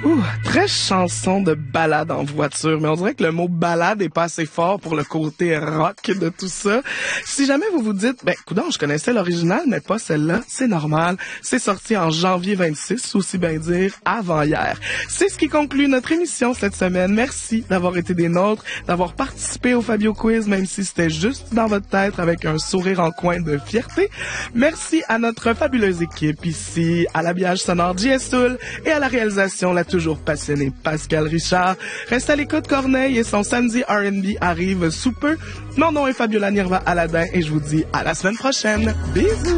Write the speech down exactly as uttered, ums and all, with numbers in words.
Ouh, très chanson de balade en voiture, mais on dirait que le mot balade est pas assez fort pour le côté rock de tout ça. Si jamais vous vous dites, ben, coudonc, je connaissais l'original, mais pas celle-là, c'est normal. C'est sorti en janvier vingt-six, aussi bien dire avant-hier. C'est ce qui conclut notre émission cette semaine. Merci d'avoir été des nôtres, d'avoir participé au Fabio Quiz, même si c'était juste dans votre tête avec un sourire en coin de fierté. Merci à notre fabuleuse équipe ici, à l'habillage sonore J S Tool et à la réalisation, la toujours passionné Pascal Richard. Reste à l'écoute, Corneille et son samedi R and B arrive sous peu. Mon nom est Fabiola Nirva Aladin et je vous dis à la semaine prochaine. Bisous!